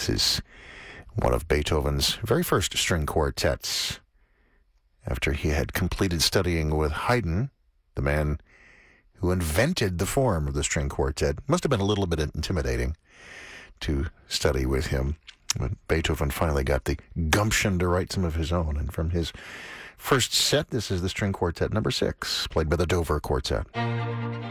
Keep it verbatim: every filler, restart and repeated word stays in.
This is one of Beethoven's very first string quartets. After he had completed studying with Haydn, the man who invented the form of the string quartet, must have been a little bit intimidating to study with him. But Beethoven finally got the gumption to write some of his own. And from his first set, this is the string quartet number six, played by the Dover Quartet.